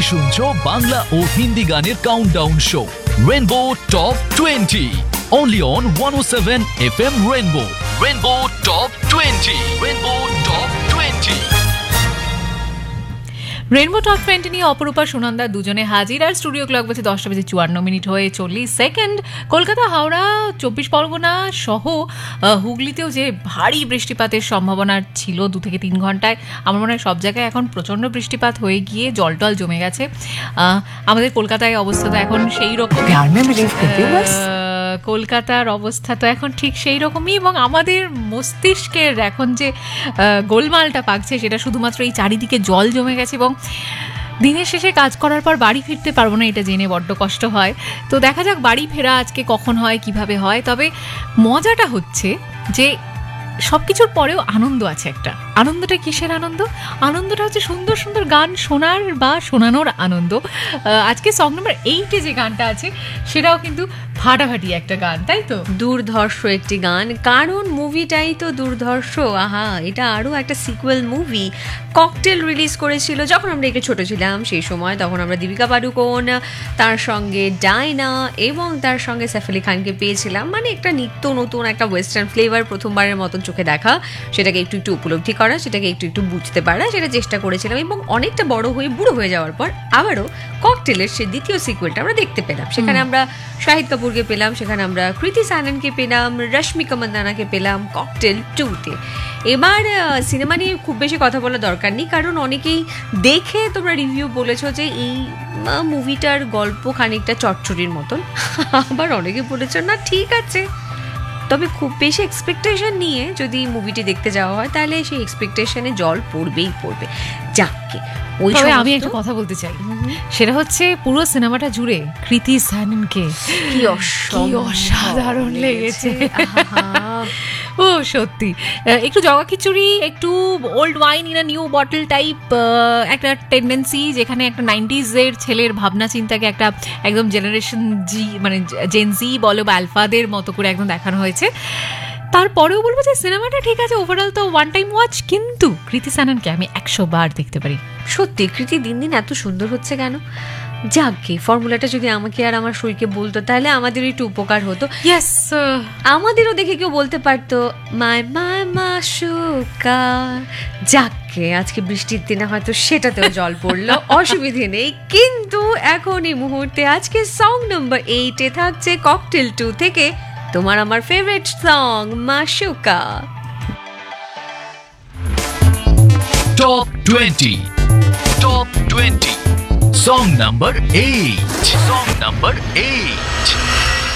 শুনছো বাংলা ও হিন্দি গানের countdown show rainbow top 20 only on 107 FM Rainbow Top 20 Rainbow Top 20 rainbow top 20 নিয়ে অপরূপা সুনন্দা দুজনে হাজির। আর স্টুডিও ক্লক বলছে 10:54 হয়ে 40 সেকেন্ড। কলকাতা, হাওড়া, 24 পরগনা সহ হুগলিতেও যে ভারী বৃষ্টিপাতের সম্ভাবনা ছিল 2 থেকে 3 ঘন্টায়, আমার মনে হয় সব জায়গায় এখন প্রচণ্ড বৃষ্টিপাত হয়ে গিয়ে জল জমে গেছে। আমাদের কলকাতায় অবস্থা তো এখন সেই রকম, কলকাতার অবস্থা তো এখন ঠিক সেই রকমই, এবং আমাদের মস্তিষ্কের এখন যে গোলমালটা পাকছে সেটা শুধুমাত্র এই চারিদিকে জল জমে গেছে, এবং দিনের শেষে কাজ করার পর বাড়ি ফিরতে পারবো না, এটা জেনে বড্ড কষ্ট হয়। তো দেখা যাক বাড়ি ফেরা আজকে কখন হয়, কিভাবে হয়। তবে মজাটা হচ্ছে যে সব কিছুর পরেও আনন্দ আছে একটা। আনন্দটা কিসের আনন্দ? আনন্দটা হচ্ছে সুন্দর সুন্দর গান শোনার বা শোনানোর আনন্দ। আজকে সং নাম্বার 8-এ যে গানটা আছে সেটাও কিন্তু ফাটাফাটি একটা গান, তাই তো? দুর্ধর্ষ একটি গান, কারণ মুভিটাই তো দুর্ধর্ষ। আহা, এটা আরও একটা সিকুয়েল মুভি। ককটেল রিলিজ করেছিল যখন আমরা একটু ছোট ছিলাম সেই সময়, তখন আমরা দীপিকা পাডুকোন, তার সঙ্গে ডায়না এবং তার সঙ্গে সাইফ আলি খানকে পেয়েছিলাম। মানে একটা নিত্য নতুন একটা ওয়েস্টার্ন ফ্লেভার প্রথমবারের মতন চোখে দেখা, সেটাকে একটু একটু উপলব্ধি করা, সেটাকে একটু একটু বুঝতে পারা, সেটা চেষ্টা করেছিলাম। এবং অনেকটা বড় হয়ে বুড়ো হয়ে যাওয়ার পর আবারও ককটেলের সে দ্বিতীয় সিকুয়েলটা আমরা দেখতে পেলাম। সেখানে আমরা শাহিদ কাপুরকে পেলাম, সেখানে আমরা কৃতি সাননকে পেলাম, রশ্মিকা মান্দানাকে পেলাম ককটেল 2-তে। এবার সিনেমা নিয়ে খুব বেশি কথা বলা দরকার নেই, কারণ অনেকেই দেখে তোমরা রিভিউ বলেছো যে এই মুভিটার গল্প খানিকটা চটচড়ির মতন। আবার অনেকে বলেছো না ঠিক আছে, তবে খুব বেশি এক্সপেকটেশন নিয়ে যদি মুভিটি দেখতে যাওয়া হয় তাহলে সেই এক্সপেকটেশনে জল পড়বেই পড়বে। যাকে ওই সময় আমি একটা কথা বলতে চাই, সেটা হচ্ছে পুরো সিনেমাটা জুড়ে কৃতি সাননকে কি অসাধারণ লেগেছে। ও সত্যি, একটু জগা খিচুড়ি, একটু old wine in a new bottle type একটা টেন্ডেন্সি, যেখানে একটা 90s-এর ছেলের ভাবনা চিন্তাকে একটা একদম জেনারেশন জি, মানে জেনজি বলো বা আলফাদের মতো করে একদম দেখানো হয়েছে। তারপরেও বলবো যে সিনেমাটা ঠিক আছে, ওভারঅল তো ওয়ান টাইম ওয়াচ, কিন্তু কৃতি সাননকে আমি 100 বার দেখতে পারি। সত্যি কৃতি দিন দিন এত সুন্দর হচ্ছে কেন? যাকে ফর্মুলাটা যদি আমাকে আর আমার শরীরকে বলতো তাহলে আমাদের একটু উপকার হতো। ইয়েস, আমাদেরও দেখে কেউ বলতে পারতো মাই মাসুকা। যাকে আজকে বৃষ্টির দিনে হয়তো সেটাতেও জল পড়লো, অসুবিধে নেই। কিন্তু এখন এই মুহূর্তে আজকে সং নাম্বার 8-এ থাকছে ককটেল 2 থেকে তোমার আমার favourite song Masuka. Top 20 Song number 8